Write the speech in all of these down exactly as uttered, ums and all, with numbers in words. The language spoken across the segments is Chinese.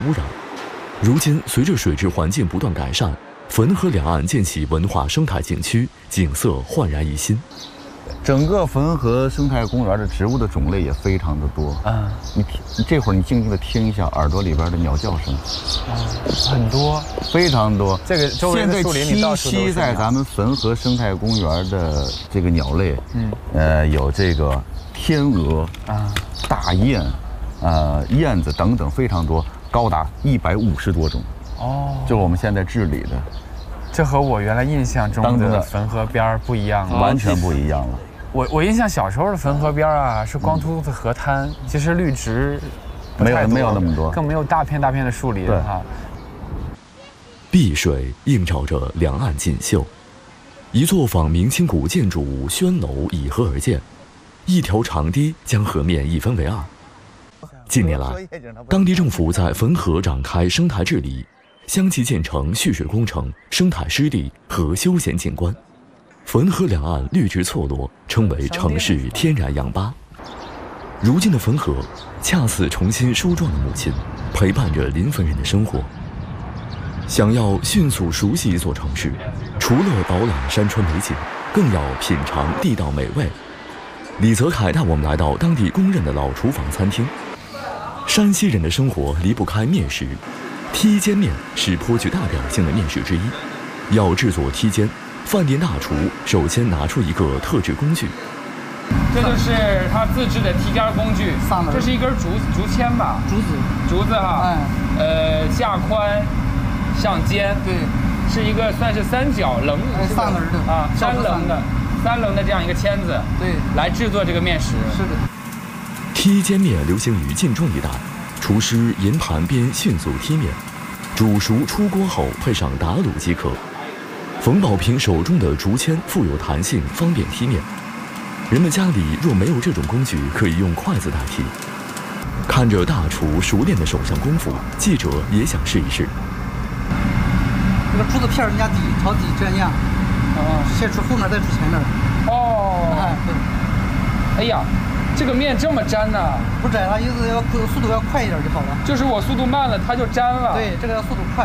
污染。如今，随着水质环境不断改善，汾河两岸建起文化生态景区，景色焕然一新。 整个汾河生态公园的植物的种类也非常的多啊！你听，这会儿你静静的听一下耳朵里边的鸟叫声， 啊，很多， 非常多。 这个周围的树林里到处都是。 现在栖息在咱们汾河生态公园的这个鸟类，嗯，呃，有这个天鹅啊、大雁、呃燕子等等，非常多，高达一百五十多种。哦，就是我们现在治理的。 这和我原来印象中的汾河边不一样了， 完全不一样了。 我我印象小时候的汾河边啊，是光秃秃的河滩，嗯、其实绿植没有没有那么多， 更没有大片大片的树林哈。 碧水映照着两岸锦绣，一座仿明清古建筑轩楼倚河而建，一条长堤将河面一分为二。近年来，当地政府在汾河展开生态治理，相继建成蓄水工程、生态湿地和休闲景观。汾河两岸绿植错落，成为城市天然氧吧。如今的汾河，恰似重新梳妆的母亲，陪伴着临汾人的生活。想要迅速熟悉一座城市，除了饱览山川美景，更要品尝地道美味。李泽楷带我们来到当地公认的老厨房餐厅。山西人的生活离不开面食，梯间面是颇具代表性的面食之一。要制作梯间，饭店大厨首先拿出一个特制工具， 这就是他自制的梯间工具。这是一根竹竹签吧？ 竹子， 竹子哈。哎。呃，下宽，上尖。 对。 是一个算是三角棱。 三棱的啊，三棱的，三棱的这样一个签子。 对。来制作这个面食。 是的。 梯间面流行于晋中一带，厨师沿盘边迅速梯面，煮熟出锅后配上打卤即可。冯宝平手中的竹签富有弹性，方便梯面。人们家里若没有这种工具，可以用筷子代替。看着大厨熟练的手上功夫，记者也想试一试。 这个竹子片人家底朝底这样，哦，先出后面再出前面。 哦，哎，对。哎呀。这个面这么粘呢？ 不粘，它意思要速度要快一点就好了。 就是我速度慢了，它就粘了。 对，这个要速度快。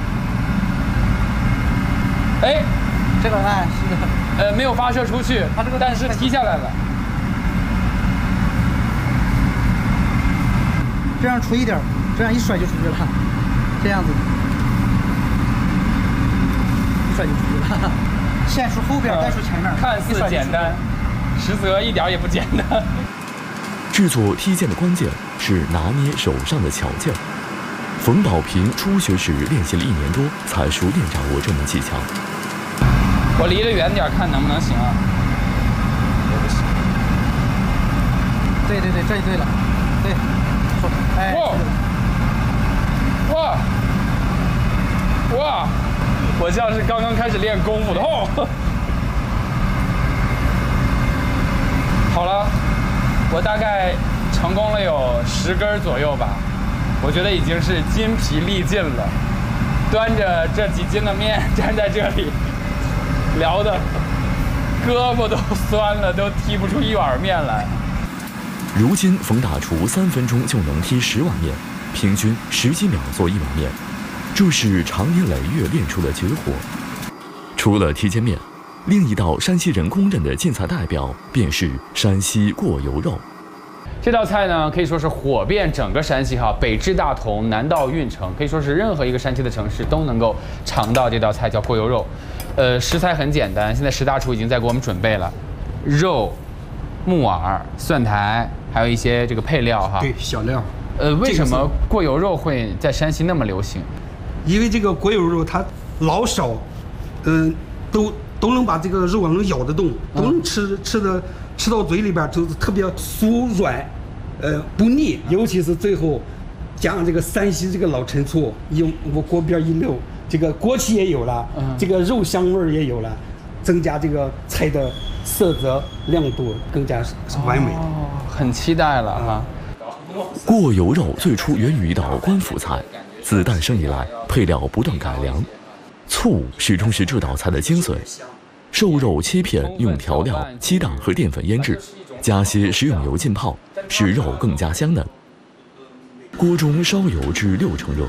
哎， 这个哎是的。 呃，没有发射出去，它这个但是踢下来了。 这样出一点，这样一甩就出去了，这样子，一甩就出去了。先出后边，再出前面。 看似简单，实则一点也不简单。 制作梯间的关键是拿捏手上的巧劲儿。冯宝平初学时练习了一年多，才熟练掌握这门技巧。 我离得远点，看能不能行啊？ 也不行。对对对，这就对了。对，哎， 哇哇！我像是刚刚开始练功夫的哦。好了。我大概成功了有十根左右吧，我觉得已经是筋疲力尽了。端着这几斤的面站在这里，聊的胳膊都酸了，都踢不出一碗面来。 如今冯大厨三分钟就能踢十碗面，平均十几秒做一碗面，这是长年累月练出的绝活。除了梯间面，另一道山西人公认的晋菜代表便是山西过油肉。 这道菜呢，可以说是火遍整个山西哈，北至大同，南到运城，可以说是任何一个山西的城市都能够尝到这道菜，叫过油肉。呃，食材很简单，现在石大厨已经在给我们准备了肉、木耳、蒜苔，还有一些这个配料哈。 对，小料。 呃，为什么过油肉会在山西那么流行？ 因为这个过油肉它老少，嗯、呃，都。都能把这个肉能咬得动，都能吃、嗯、吃的吃到嘴里边就是特别酥软，呃不腻，尤其是最后加上这个山西这个老陈醋，用我锅边一溜，这个锅气也有了，嗯、这个肉香味也有了，增加这个菜的色泽亮度更加完美。 哦，很期待了哈。 过油肉最初源于一道官府菜，自诞生以来配料不断改良。醋始终是这道菜的精髓，瘦肉切片，用调料、鸡蛋和淀粉腌制，加些食用油浸泡，使肉更加香嫩。锅中烧油至六成热，